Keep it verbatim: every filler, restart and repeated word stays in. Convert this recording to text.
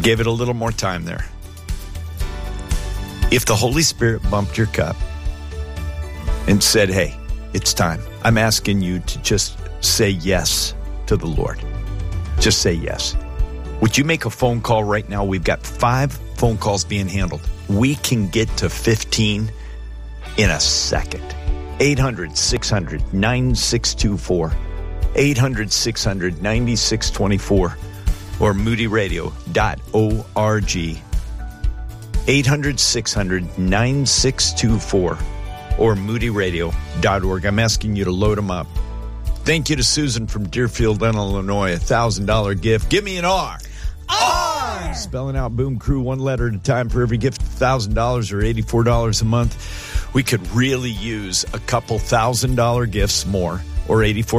gave it a little more time there. If the Holy Spirit bumped your cup and said, hey, it's time, I'm asking you to just say yes to the Lord. Just say yes. Would you make a phone call right now? We've got five phone calls being handled. We can get to fifteen in a second. eight hundred, six hundred, nine six two four. eight hundred, six hundred, nine six two four. Or moody radio dot org. eight hundred, six hundred, nine six two four. Or moody radio dot org. I'm asking you to load them up. Thank you to Susan from Deerfield, Illinois. A one thousand dollars gift. Give me an R. R! Spelling out Boom Crew one letter at a time for every gift. one thousand dollars or eighty-four dollars a month. We could really use a couple thousand dollar gifts more, or eighty-four